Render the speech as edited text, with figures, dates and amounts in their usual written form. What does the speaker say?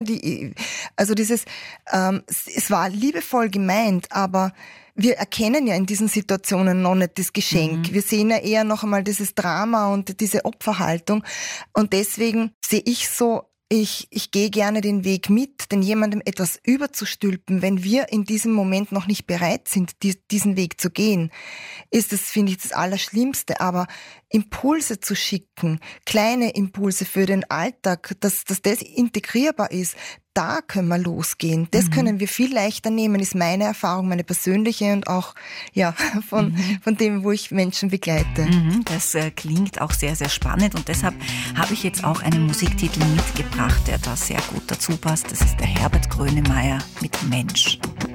Also es war liebevoll gemeint, aber wir erkennen ja in diesen Situationen noch nicht das Geschenk. Wir sehen ja eher noch einmal dieses Drama und diese Opferhaltung. Und deswegen sehe ich so, ich gehe gerne den Weg mit, denn jemandem etwas überzustülpen, wenn wir in diesem Moment noch nicht bereit sind, diesen Weg zu gehen, ist das, finde ich, das Allerschlimmste. Aber Impulse zu schicken, kleine Impulse für den Alltag, dass das integrierbar ist, da können wir losgehen. Das können wir viel leichter nehmen, ist meine Erfahrung, meine persönliche und auch von dem, wo ich Menschen begleite. Das klingt auch sehr, sehr spannend und deshalb habe ich jetzt auch einen Musiktitel mitgebracht, der da sehr gut dazu passt. Das ist der Herbert Grönemeyer mit Mensch.